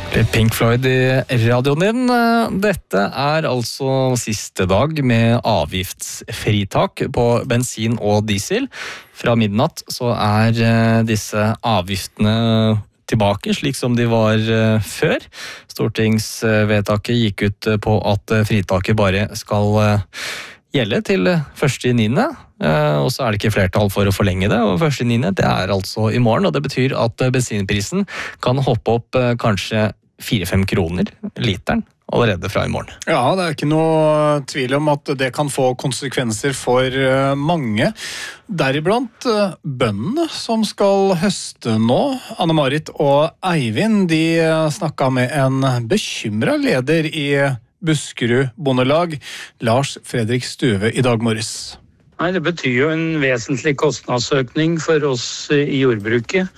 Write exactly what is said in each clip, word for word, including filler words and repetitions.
Pink Floyd i radioen din. Dette er altså siste dag med avgiftsfritak på bensin og diesel. Fra midnatt så er disse avgiftene tilbake, slik som de var før. Stortingsvedtaket gikk ut på at fritaket bare skal gjelde til første i niende, og så er det ikke flertall for å forlenge det, og første i niende det er altså i morgen, og det betyr at bensinprisen kan hoppe opp kanskje fire-fem kroner literen allerede fra i morgen. Ja, det er ikke noe tvil om at det kan få konsekvenser for mange, deriblant bøndene som skal høste nå. Anne-Marit og Eivind, de snakket med en bekymret leder i Buskerud Bondelag, Lars Fredrik Stuve, i dag morges. Nei, det betyr jo en vesentlig kostnadsøkning for oss i jordbruket.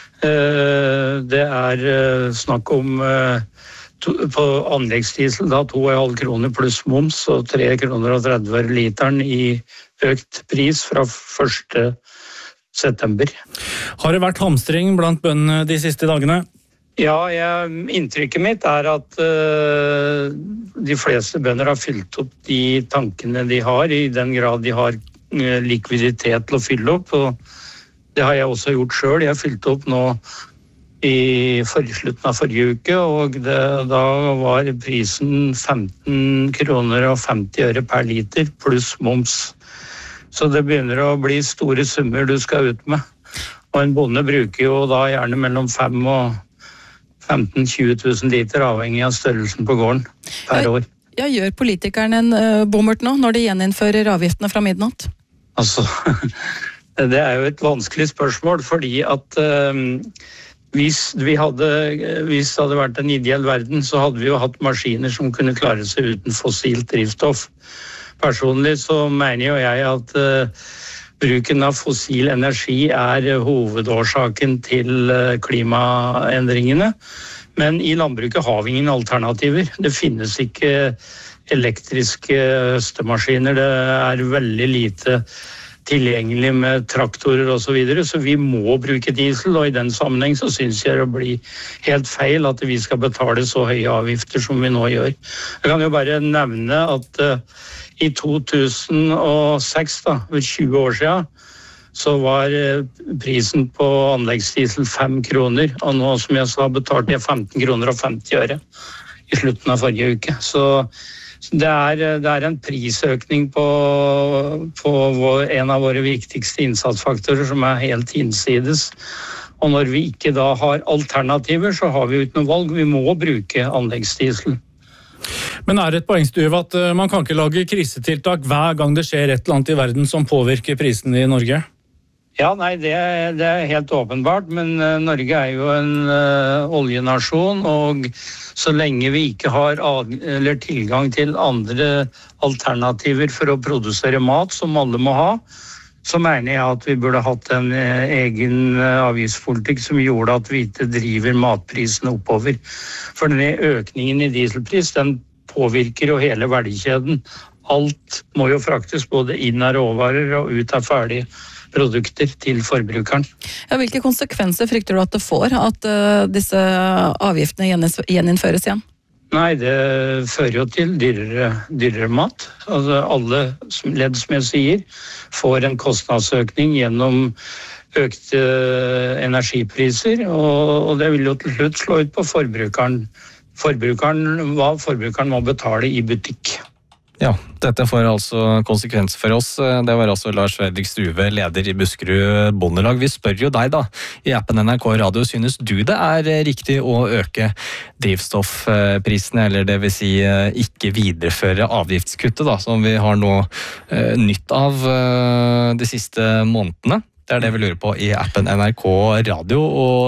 Det er snakk om på anleggsdiesel da to komma fem kroner pluss moms og tre kroner og tretti øre literen i økt pris fra første september. Har det vært hamstring blant bøndene de siste dagene? Ja, jeg, inntrykket mitt er at uh, de fleste bønder har fylt opp de tankene de har, i den grad de har uh, likviditet til å fylle opp, og det har jeg også gjort selv. Jeg fylte opp nå i slutten av forrige uke, og det, da var prisen femten kroner og femti øre per liter, pluss moms. Så det begynner å bli store summer du skal ut med. Og en bonde bruker jo da gjerne mellom fem og femten til tjue tusen liter, avhengig av størrelsen på gården per år. Ja, gjør politikerne en uh, bommert nå, når de gjeninnfører avgiftene fra midnatt? Altså, det er jo et vanskelig spørsmål, fordi at uh, hvis, vi hadde, hvis det hadde vært en ideell verden, så hadde vi jo hatt maskiner som kunne klare seg uten fossilt drivstoff. Personlig så mener jo jeg at uh, bruken av fossil energi er hovedårsaken til klimaendringene, men i landbruket har vi ingen alternativer. Det finnes ikke elektriske høstemaskiner, det er veldig lite tilgjengelig med traktorer og så videre, så vi må bruke diesel, og i den sammenheng så synes jeg det blir helt feil at vi skal betale så høye avgifter som vi nå gjør. Jeg kan jo bare nevne at uh, i to tusen og seks, da, for tjue år siden, så var prisen på anleggsdiesel fem kroner, og nå, som jeg sa, betalte jeg femten kroner og femti øre i slutten av forrige uke. Så det er, det er en prisøkning på, på vår, en av våre viktigste innsatsfaktorer som er helt hinsides. Og når vi ikke da har alternativer, så har vi jo ikke noe valg. Vi må bruke anleggsdiesel. Men er det et poengstuv at man kan ikke lage krisetiltak hver gang det skjer et eller annet i verden som påvirker prisene i Norge? Ja, nei, det er, det er helt åpenbart, men uh, Norge er jo en uh, oljenasjon, og så lenge vi ikke har ad, eller tilgang til andre alternativer for å produsere mat, som alle må ha, så mener jeg at vi burde hatt en uh, egen uh, avgiftspolitikk som gjorde at vi ikke driver matprisene oppover. For denne økningen i dieselpris, den påvirker jo hele verdikjeden. Alt må jo fraktes både inn av råvarer og ut av ferdige produkter til forbrukeren. Ja, hvilke konsekvenser frykter du at det får at uh, disse avgiftene gjeninnføres igjen? Nei, det fører jo til dyrere, dyrere mat. Altså alle ledd, som jeg sier, får en kostnadsøkning gjennom økte energipriser, og, og det vil jo til slutt slå ut på forbrukeren. Forbrukeren, hva forbrukeren må betale i butikk. Ja, dette får altså konsekvenser for oss. Det var altså Lars Fredrik Stuve, leder i Buskerud Bondelag. Vi spør jo deg da, i appen N R K Radio, synes du det er riktig å øke drivstoffprisene, eller det vil si ikke videreføre avgiftskuttet da, som vi har nå eh, nytt av eh, de siste månedene? Det er det vi lurer på i appen N R K Radio,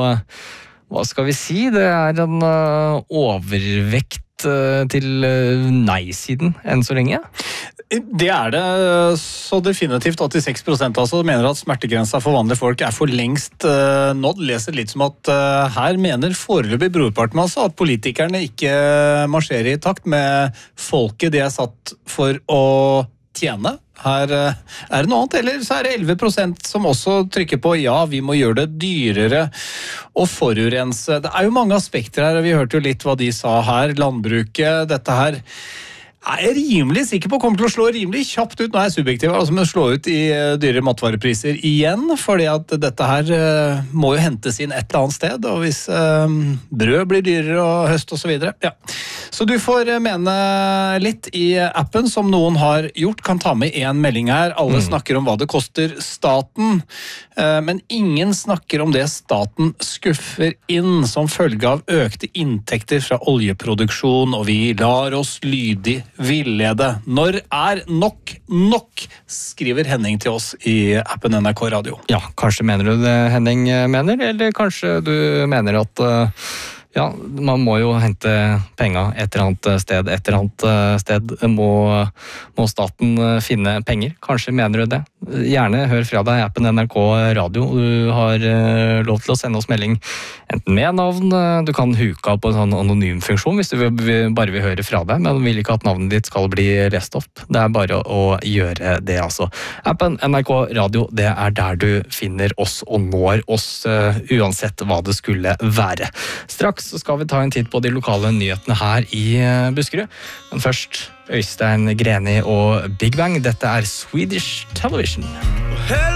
og hva skal vi si? Det er en uh, overvekt til nei-siden enn så lenge? Det er det så definitivt. åttiseks prosent altså mener at smertegrensa for vanlige folk er for lengst uh, nådd. Leser litt som at uh, her mener foreløpig brorparten altså at politikerne ikke marsjerer i takt med folket de er satt for å tjene. Her er det noe annet, eller så er det elleve prosent som også trykker på ja, vi må gjøre det dyrere å forurense. Det er jo mange aspekter her, og vi hørte jo litt hva de sa her. Landbruket, dette her jeg er rimelig sikker på kommer til å slå rimelig kjapt ut, nå er jeg subjektiv, altså med å slå ut i dyre matvarepriser igjen, fordi at dette her uh, må jo hentes inn et eller annet sted, og hvis uh, brød blir dyrere og høst og så videre, ja. Så du får mene litt i appen som noen har gjort, kan ta med en melding her, alle mm. snakker om hva det koster staten, uh, men ingen snakker om det staten skuffer inn som følge av økte inntekter fra oljeproduksjon, og vi lar oss lydig villede. Når er nok nok, skriver Henning til oss i appen N R K Radio. Ja, kanskje mener du det Henning mener, eller kanskje du mener at uh, ja, man må jo hente penger et eller annet sted, et eller annet sted må, må staten finne penger. Kanskje mener du det? Gjerne hør fra deg i appen N R K Radio. Du har uh, lov til å sende oss melding enten med navn, du kan huke av på en sånn anonym funksjon hvis du vil, bare vil høre fra deg, men vil ikke at navnet ditt skal bli lest opp. Det er bare å, å gjøre det, altså. Appen N R K Radio, det er der du finner oss og når oss uh, uansett hva det skulle være. Straks så skal vi ta en titt på de lokale nyhetene her i uh, Buskerud, men først Øystein Greni og Big Bang. Dette er Swedish Television.